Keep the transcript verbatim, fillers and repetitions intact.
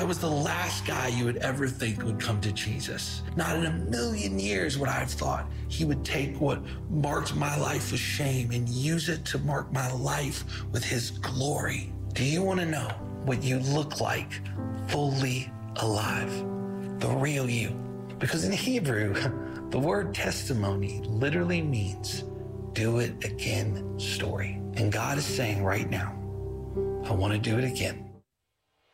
I was the last guy you would ever think would come to Jesus. Not in a million years would I have thought he would take what marked my life with shame and use it to mark my life with his glory. Do you want to know what you look like fully alive? The real you. Because in Hebrew, the word testimony literally means do it again story. And God is saying right now, I want to do it again.